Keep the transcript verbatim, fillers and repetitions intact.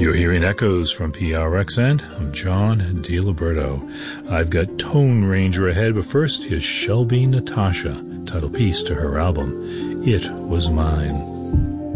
You're hearing echoes from P R X and I'm John DiLiberto. I've got Tone Ranger ahead, but first here's Shelby Natasha, title piece to her album, It Was Mine.